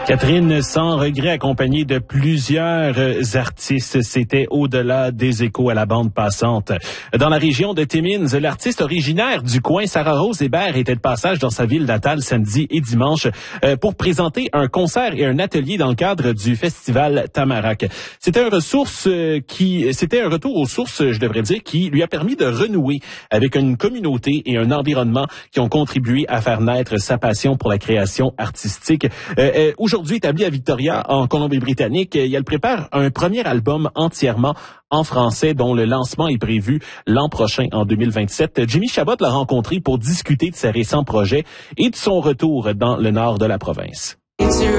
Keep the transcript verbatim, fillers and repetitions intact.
Catherine, sans regret, accompagnée de plusieurs artistes, c'était au-delà des échos à la bande passante. Dans la région de Timmins, l'artiste originaire du coin, Sarah-Rose Hébert, était de passage dans sa ville natale samedi et dimanche euh, pour présenter un concert et un atelier dans le cadre du festival Tamarack. C'était un ressource euh, qui, c'était un retour aux sources, je devrais dire, qui lui a permis de renouer avec une communauté et un environnement qui ont contribué à faire naître sa passion pour la création artistique. Euh, euh, aujourd'hui, établi à Victoria, en Colombie-Britannique, elle prépare un premier album entièrement en français dont le lancement est prévu l'an prochain, en deux mille vingt-sept. Jimmy Chabot l'a rencontré pour discuter de ses récents projets et de son retour dans le nord de la province.